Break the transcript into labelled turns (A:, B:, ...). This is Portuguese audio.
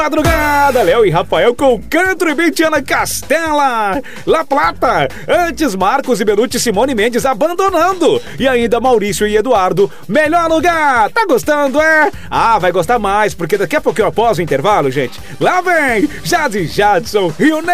A: Madrugada, Léo e Rafael com Country Beat Ana Castela. La Plata, antes Marcos e Belucci, Simone Mendes abandonando. E ainda Maurício e Eduardo, melhor lugar. Tá gostando, é? Ah, vai gostar mais, porque daqui a pouquinho após o intervalo, gente, lá vem Jade Jadson, Rio